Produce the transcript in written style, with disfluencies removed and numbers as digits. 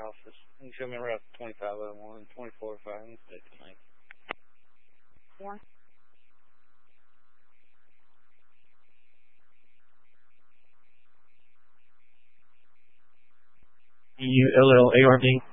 office. You can show me Route 2501, 2405, and stay tonight. Yeah. ULLARD.